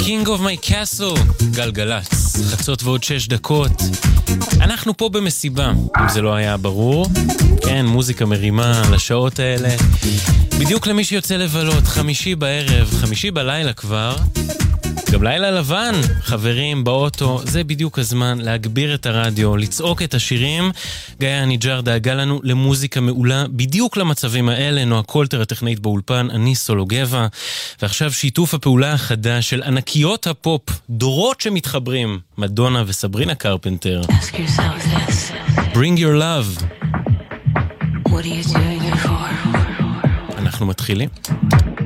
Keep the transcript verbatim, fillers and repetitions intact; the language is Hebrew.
King of my castle, גלגלץ, חצות ועוד שש דקות. אנחנו פה במסיבה, אם זה לא היה ברור. כן, מוזיקה מרימה לשעות האלה. בדיוק למי שיוצא לבלות, חמישי בערב, חמישי בלילה כבר. גם לילה לבן, חברים באוטו, זה בדיוק הזמן להגביר את הרדיו, לצעוק את השירים. גיא הניג'ר דאגה לנו למוזיקה מעולה, בדיוק למצבים האלה. נועה קולטר הטכנאית באולפן, אני סולו גבע. ועכשיו שיתוף הפעולה החדש של ענקיות הפופ, דורות שמתחברים, מדונה וסברינה קרפנטר. Bring your love. What are you doing it for? אנחנו מתחילים.